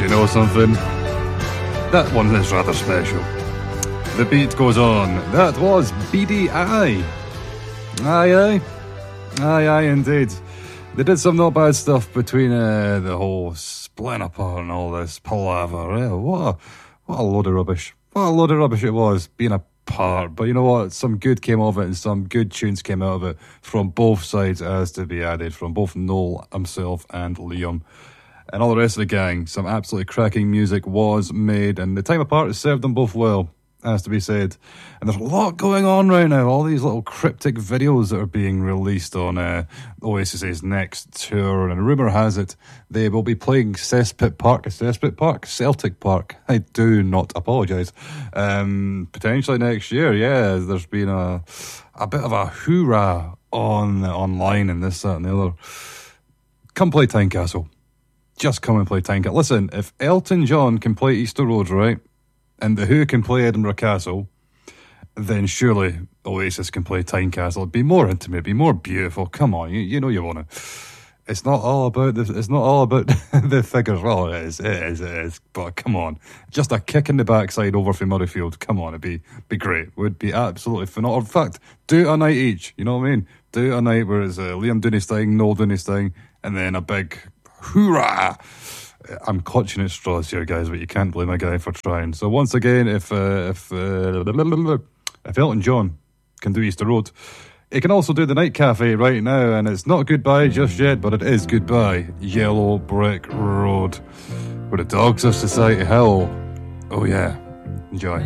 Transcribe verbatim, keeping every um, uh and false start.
you know something? That one is rather special. The beat goes on. That was B D I. Aye, aye. Aye, aye, indeed. They did some not bad stuff between uh, the whole splitting apart and all this palaver. Eh? What a, what a load of rubbish. What a load of rubbish it was, being apart. But you know what? Some good came of it and some good tunes came out of it from both sides, as to be added, from both Noel himself and Liam. And all the rest of the gang. Some absolutely cracking music was made, and the time apart has served them both well, has to be said. And there's a lot going on right now. All these little cryptic videos that are being released on uh, Oasis's next tour. And rumour has it they will be playing Cesspit Park. Cesspit Park? Celtic Park. I do not apologise. Um, potentially next year, yeah. There's been a a bit of a hoorah on online and this, that and the other. Come play Tynecastle. Just come and play Tynecastle. Listen, if Elton John can play Easter Road, right, and The Who can play Edinburgh Castle, then surely Oasis can play Tynecastle. It'd be more intimate, be more beautiful. Come on, you, you know you want to. It's not all about the. It's not all about the figures. Well, it is. It is. It is. But come on, just a kick in the backside over from Murrayfield. Come on, it'd be be great. Would be absolutely phenomenal. In fact, do it a night each. You know what I mean? Do it a night where it's uh, Liam doing his thing, Noel doing his thing, and then a big hoorah. I'm clutching at straws here, guys, but you can't blame a guy for trying. So once again, if uh, if uh, if Elton John can do Easter Road, he can also do the Night Cafe right now, and it's not goodbye just yet, but it is goodbye Yellow Brick Road, where the dogs of Society Hill. Oh yeah, enjoy.